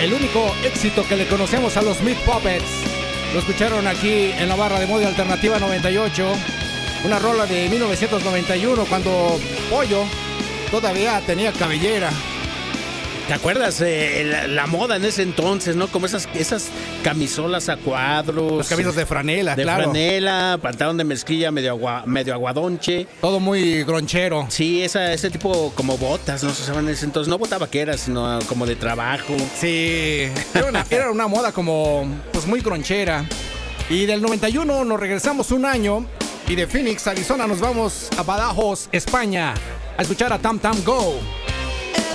el único éxito que le conocemos a los Meat Puppets. Lo escucharon aquí en la barra de Moda Alternativa 98. Una rola de 1991 cuando Pollo todavía tenía cabellera. ¿Te acuerdas la moda en ese entonces, no? Como esas camisolas a cuadros. Los camisas de franela, de claro. De franela, pantalón de mezclilla medio aguadonche. Todo muy gronchero. Sí, ese tipo como botas, no se usaban en ese entonces. No bota vaquera, sino como de trabajo. Sí, era una moda como pues muy gronchera. Y del 91 nos regresamos un año y de Phoenix, Arizona nos vamos a Badajoz, España, a escuchar a Tam Tam Go.